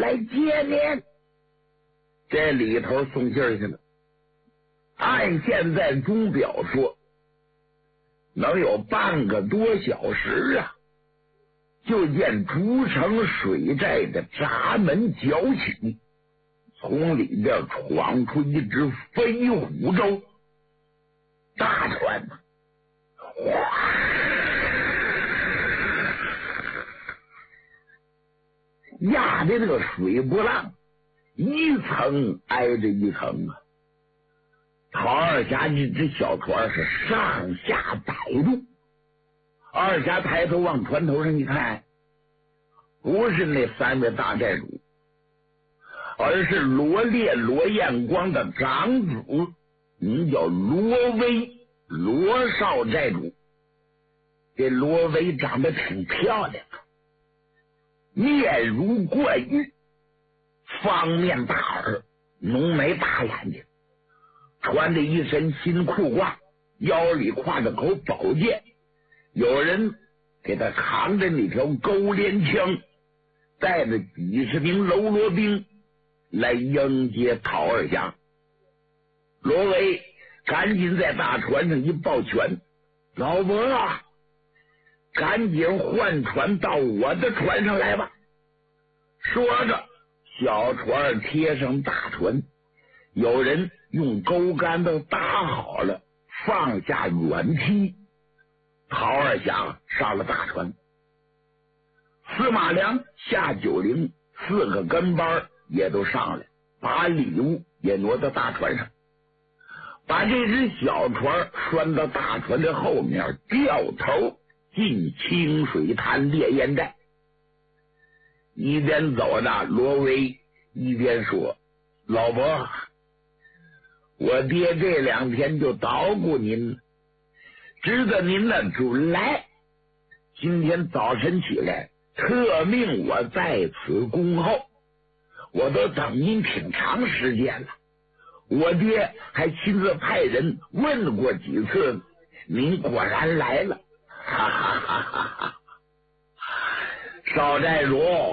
来接您。这里头送信去了，按现在钟表说，能有半个多小时啊，就见竹城水寨的闸门搅起，从里边闯出一只飞虎舟，大船呐，哗，压的那个水波浪一层挨着一层啊。陶二侠这只小船是上下摆动，二侠抬头往船头上一看，不是那三位大寨主，而是罗烈罗彦光的长子，名叫罗威，罗少寨主。这罗威长得挺漂亮，面如冠玉，方面大耳，浓眉大眼睛，穿着一身新裤褂，腰里挎着口宝剑，有人给他扛着那条钩镰枪，带着几十名喽啰兵来迎接陶二侠。罗威赶紧在大船上一抱拳，老伯啊，赶紧换船到我的船上来吧。说着，小船贴上大船，有人用钩竿都打好了，放下远梯。陶二侠上了大船，司马良、夏九龄四个跟班也都上来，把礼物也挪到大船上，把这只小船拴到大船的后面，掉头进清水滩烈焰寨。一边走着，罗威一边说：老伯，我爹这2天就捣鼓您，知道您的准来，今天早晨起来特命我在此恭候，我都等您挺长时间了。我爹还亲自派人问过几次，您果然来了，哈哈哈哈哈！少寨主，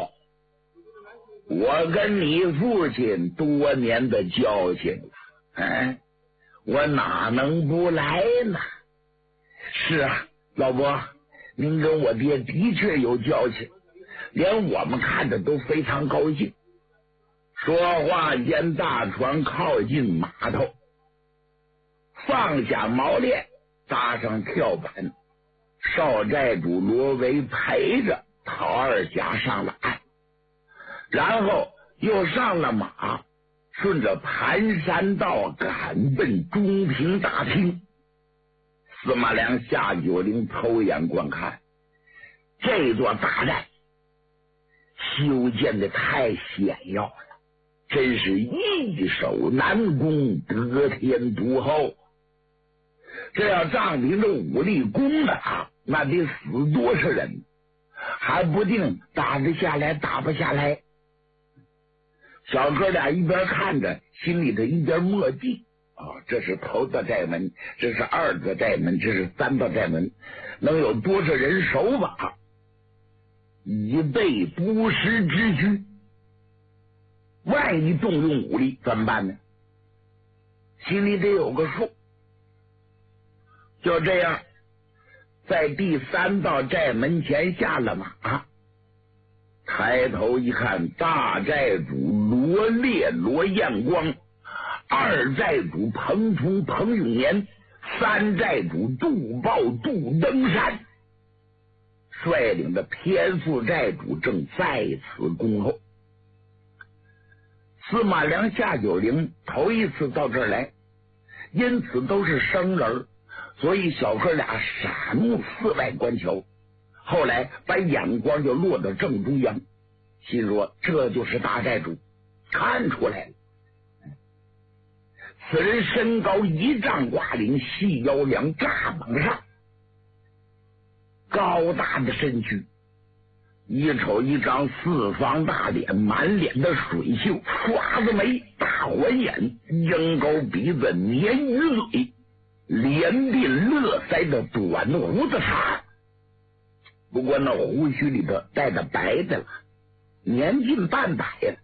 我跟你父亲多年的交情，我哪能不来呢？是啊，老伯，您跟我爹的确有交情，连我们看着都非常高兴。说话间，大船靠近码头，放下锚链，搭上跳板，少寨主罗维陪着陶二侠上了岸，然后又上了马，顺着盘山道赶奔中平大厅。司马良、夏九龄偷眼观看，这座大寨修建的太险要了，真是易守难攻，得天独厚。这要仗凭着武力攻打，那得死多少人，还不定打得下来打不下来。小哥俩一边看着，心里头一边默记这是头道寨门，这是二道寨门，这是三道寨门，能有多少人守把，以备不时之需。万一动用武力怎么办呢？心里得有个数。就这样，在第3道寨门前下了马，抬头一看，大寨主罗烈罗彦光，二寨主彭冲彭永年，三寨主杜豹杜登山，率领的偏副寨主正在此恭候。司马良、夏九龄头一次到这儿来，因此都是生人，所以小哥俩傻目四外观瞧，后来把眼光就落到正中央，心说这就是大寨主，看出来了。此人身高1丈挂领，细腰梁炸膀上，高大的身躯，一瞅一张四方大脸，满脸的水锈，刷子眉，大环眼，鹰钩鼻子，鲶鱼嘴，连鬓乐腮的短胡子茬，不过那胡须里头带着白的了，年近半百了。